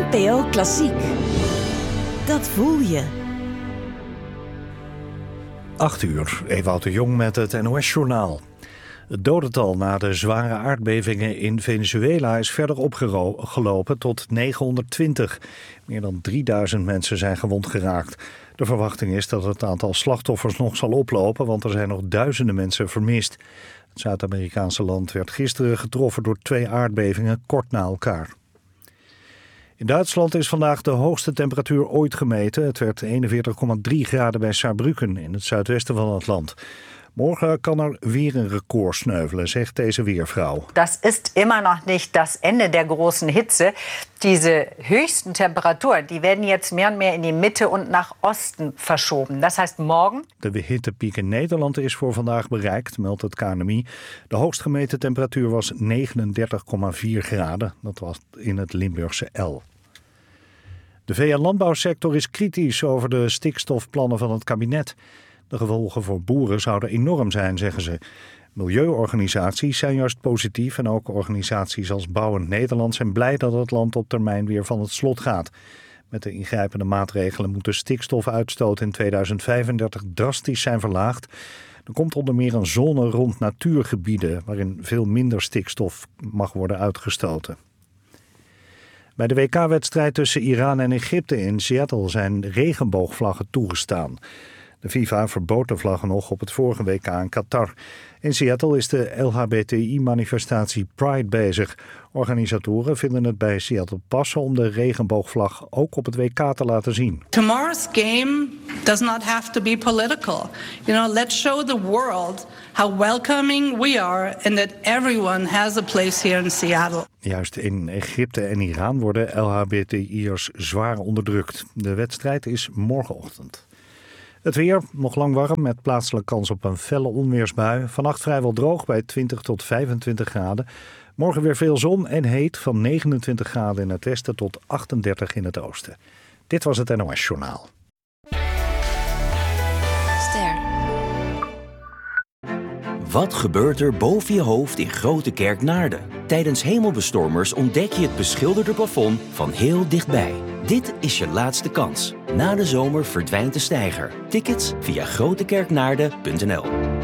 NPO Klassiek. Dat voel je. 8 uur, Ewout de Jong met het NOS-journaal. Het dodental na de zware aardbevingen in Venezuela is verder opgelopen tot 920. Meer dan 3000 mensen zijn gewond geraakt. De verwachting is dat het aantal slachtoffers nog zal oplopen, want er zijn nog duizenden mensen vermist. Het Zuid-Amerikaanse land werd gisteren getroffen door 2 aardbevingen kort na elkaar. In Duitsland is vandaag de hoogste temperatuur ooit gemeten. Het werd 41,3 graden bij Saarbrücken in het zuidwesten van het land. Morgen kan er weer een record sneuvelen, zegt deze weervrouw. Das ist immer noch nicht das Ende der großen Hitze. Diese höchsten Temperaturen, die werden jetzt mehr und mehr in die Mitte und nach Osten verschoben. Das heißt morgen... De hittepiek in Nederland is voor vandaag bereikt, meldt het KNMI. De hoogst gemeten temperatuur was 39,4 graden. Dat was in het Limburgse El. De VN-landbouwsector is kritisch over de stikstofplannen van het kabinet. De gevolgen voor boeren zouden enorm zijn, zeggen ze. Milieuorganisaties zijn juist positief en ook organisaties als Bouwend Nederland zijn blij dat het land op termijn weer van het slot gaat. Met de ingrijpende maatregelen moet de stikstofuitstoot in 2035 drastisch zijn verlaagd. Er komt onder meer een zone rond natuurgebieden waarin veel minder stikstof mag worden uitgestoten. Bij de WK-wedstrijd tussen Iran en Egypte in Seattle zijn regenboogvlaggen toegestaan. De FIFA verbood de vlaggen nog op het vorige WK in Qatar. In Seattle is de LHBTI-manifestatie Pride bezig. Organisatoren vinden het bij Seattle passen om de regenboogvlag ook op het WK te laten zien. Tomorrow's game does not have to be political. Let's show the world how welcoming we are and that everyone has a place here in Seattle. Juist in Egypte en Iran worden LHBTI'ers zwaar onderdrukt. De wedstrijd is morgenochtend. Het weer, nog lang warm met plaatselijk kans op een felle onweersbui. Vannacht vrijwel droog bij 20 tot 25 graden. Morgen weer veel zon en heet van 29 graden in het westen tot 38 in het oosten. Dit was het NOS Journaal. Ster. Wat gebeurt er boven je hoofd in Grote Kerk Naarden? Tijdens hemelbestormers ontdek je het beschilderde plafond van heel dichtbij. Dit is je laatste kans. Na de zomer verdwijnt de steiger. Tickets via grotekerknaarden.nl.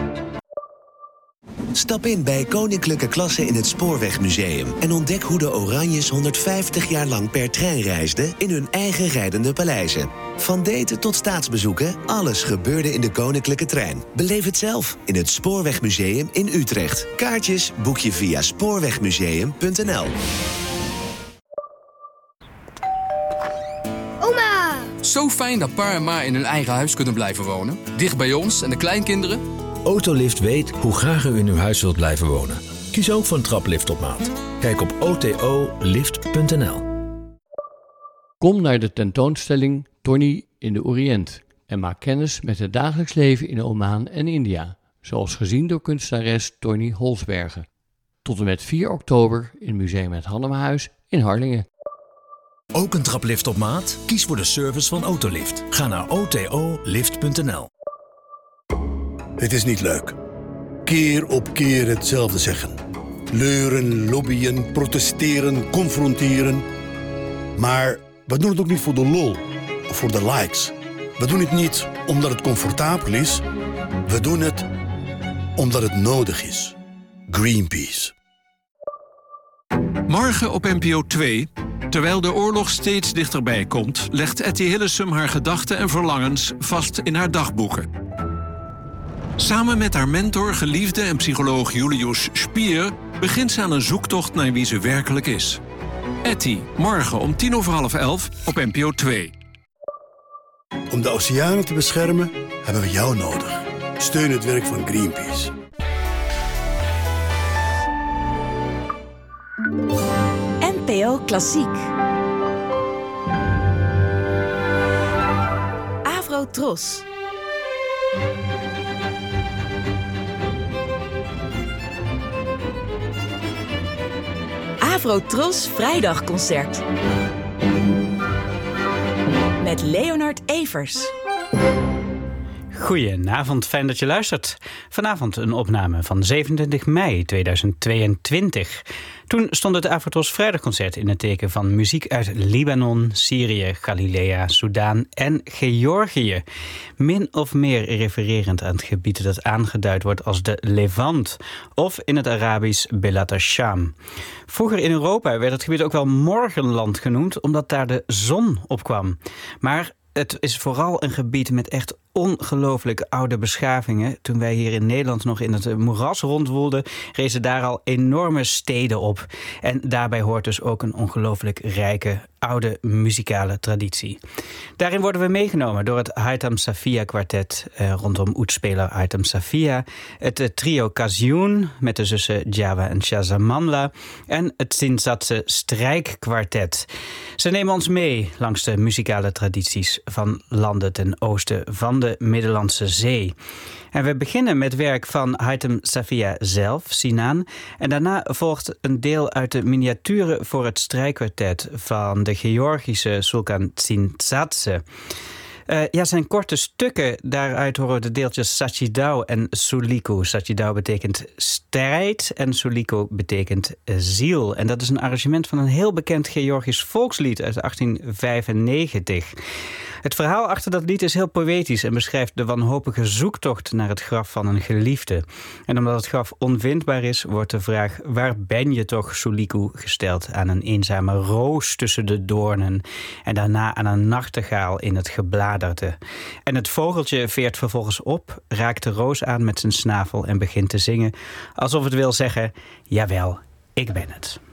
Stap in bij Koninklijke Klasse in het Spoorwegmuseum en ontdek hoe de Oranjes 150 jaar lang per trein reisden in hun eigen rijdende paleizen. Van daten tot staatsbezoeken, alles gebeurde in de Koninklijke Trein. Beleef het zelf in het Spoorwegmuseum in Utrecht. Kaartjes boek je via spoorwegmuseum.nl. Zo fijn dat pa en ma in hun eigen huis kunnen blijven wonen. Dicht bij ons en de kleinkinderen. Autolift weet hoe graag u in uw huis wilt blijven wonen. Kies ook voor een traplift op maat. Kijk op otolift.nl. Kom naar de tentoonstelling Tony in de Oriënt en maak kennis met het dagelijks leven in Oman en India, zoals gezien door kunstenares Tony Holsbergen. Tot en met 4 oktober in Museum Het Hannemehuis in Harlingen. Ook een traplift op maat? Kies voor de service van Autolift. Ga naar otolift.nl. Het is niet leuk. Keer op keer hetzelfde zeggen. Leuren, lobbyen, protesteren, confronteren. Maar we doen het ook niet voor de lol of voor de likes. We doen het niet omdat het comfortabel is. We doen het omdat het nodig is. Greenpeace. Morgen op NPO 2... Terwijl de oorlog steeds dichterbij komt, legt Etty Hillesum haar gedachten en verlangens vast in haar dagboeken. Samen met haar mentor, geliefde en psycholoog Julius Spier begint ze aan een zoektocht naar wie ze werkelijk is. Etty, morgen om 11:10 op NPO 2. Om de oceanen te beschermen hebben we jou nodig. Steun het werk van Greenpeace. NPO Klassiek. Avrotros. Avrotros Vrijdagconcert. Met Leonard Evers. Goedenavond, fijn dat je luistert. Vanavond een opname van 27 mei 2022. Toen stond het Avrotros Vrijdagconcert in het teken van muziek uit Libanon, Syrië, Galilea, Soudaan en Georgië. Min of meer refererend aan het gebied dat aangeduid wordt als de Levant, of in het Arabisch Belat al-Sham. Vroeger in Europa werd het gebied ook wel Morgenland genoemd, omdat daar de zon opkwam. Maar het is vooral een gebied met echt ongelooflijk oude beschavingen. Toen wij hier in Nederland nog in het moeras rondwoelden, rezen daar al enorme steden op. En daarbij hoort dus ook een ongelooflijk rijke oude muzikale traditie. Daarin worden we meegenomen door het Haitham Safia kwartet rondom oetspeler Haitham Safia, het trio Kazioen met de zussen Java en Shazamanla en het Sinzatse strijkkwartet. Ze nemen ons mee langs de muzikale tradities van landen ten oosten van de Middellandse Zee. En we beginnen met werk van Haitham Safia zelf, Sinan. En daarna volgt een deel uit de miniaturen voor het strijkkwartet van de Georgische Sulkan Tsintsatse. Zijn korte stukken. Daaruit horen de deeltjes Sachidau en Suliku. Sachidau betekent strijd en Suliku betekent ziel. En dat is een arrangement van een heel bekend Georgisch volkslied uit 1895. Het verhaal achter dat lied is heel poëtisch en beschrijft de wanhopige zoektocht naar het graf van een geliefde. En omdat het graf onvindbaar is, wordt de vraag: waar ben je toch, Suliku, gesteld aan een eenzame roos tussen de doornen en daarna aan een nachtegaal in het gebladerte. En het vogeltje veert vervolgens op, raakt de roos aan met zijn snavel en begint te zingen, alsof het wil zeggen: jawel, ik ben het.